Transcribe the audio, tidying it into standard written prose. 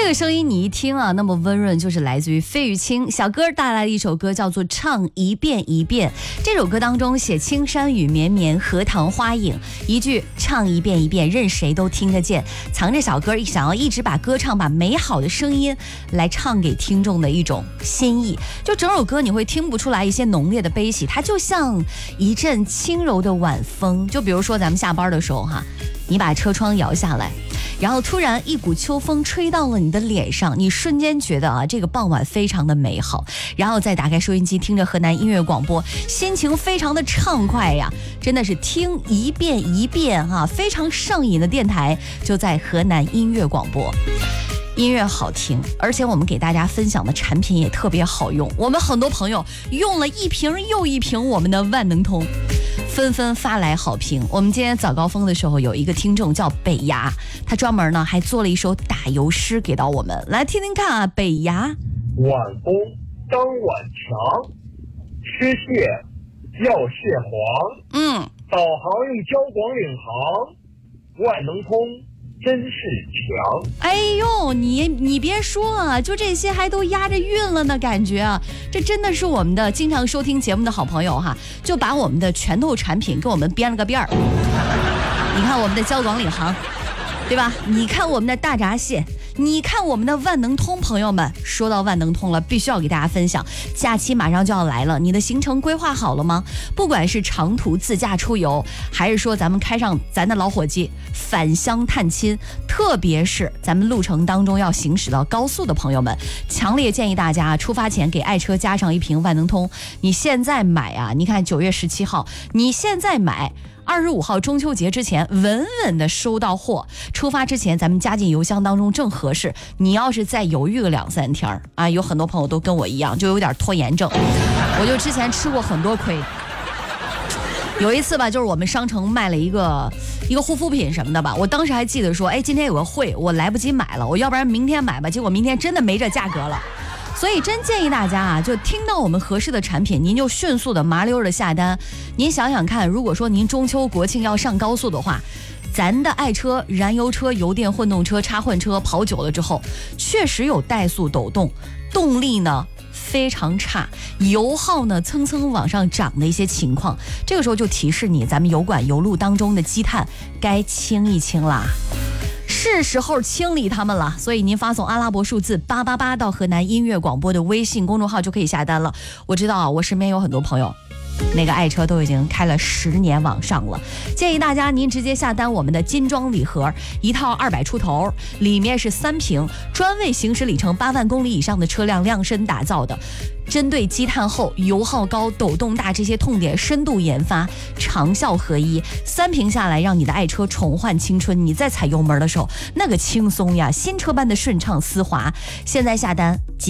这个声音你一听啊，那么温润，就是来自于费玉清小哥带来的一首歌，叫做《唱一遍一遍》。这首歌当中写青山雨绵绵，荷塘花影，一句唱一遍一遍，任谁都听得见，藏着小哥想要一直把歌唱，把美好的声音来唱给听众的一种心意。就整首歌你会听不出来一些浓烈的悲喜，它就像一阵轻柔的晚风。就比如说咱们下班的时候哈，你把车窗摇下来，然后突然一股秋风吹到了你的脸上，你瞬间觉得啊，这个傍晚非常的美好，然后再打开收音机，听着河南音乐广播，心情非常的畅快呀，真的是听一遍一遍哈，非常上瘾的电台就在河南音乐广播。音乐好听，而且我们给大家分享的产品也特别好用，我们很多朋友用了一瓶又一瓶我们的万能通，纷纷发来好评。我们今天早高峰的时候有一个听众叫北牙，他专门呢还做了一首打油诗给到我们，来听听看啊。北牙： 晚风当晚强，吃蟹要蟹黄。导航一交广领航，万能通真是强。 哎呦，你别说啊，就这些还都押着韵了呢，感觉啊，这真的是我们的经常收听节目的好朋友哈，就把我们的拳头产品给我们编了个辫儿。你看我们的交广领航，对吧？你看我们的大闸蟹，你看我们的万能通。朋友们，说到万能通了，必须要给大家分享，假期马上就要来了，你的行程规划好了吗？不管是长途自驾出游，还是说咱们开上咱的老伙计返乡探亲，特别是咱们路程当中要行驶到高速的朋友们，强烈建议大家出发前给爱车加上一瓶万能通。你现在买啊，你看9月17号，你现在买，25号中秋节之前稳稳的收到货，出发之前咱们加进邮箱当中正合适。你要是再犹豫个2-3天啊，有很多朋友都跟我一样，就有点拖延症，我就之前吃过很多亏。有一次吧，就是我们商城卖了一个护肤品什么的吧，我当时还记得说，哎，今天有个会，我来不及买了，我要不然明天买吧，结果明天真的没这价格了。所以真建议大家啊，就听到我们合适的产品，您就迅速的麻溜的下单。您想想看，如果说您中秋国庆要上高速的话，咱的爱车、燃油车、油电混动车、插混车跑久了之后，确实有怠速抖动，动力呢非常差，油耗呢蹭蹭往上涨的一些情况，这个时候就提示你，咱们油管油路当中的积碳该清一清啦。是时候清理他们了，所以您发送阿拉伯数字888到河南音乐广播的微信公众号就可以下单了。我知道我身边有很多朋友那个爱车都已经开了10年往上了，建议大家您直接下单我们的金装礼盒，一套200出头，里面是3瓶，专为行驶里程8万公里以上的车辆量身打造的，针对积碳厚、油耗高、抖动大这些痛点深度研发，长效合一，3瓶下来让你的爱车重焕青春，你再踩油门的时候那个轻松呀，新车般的顺畅丝滑。现在下单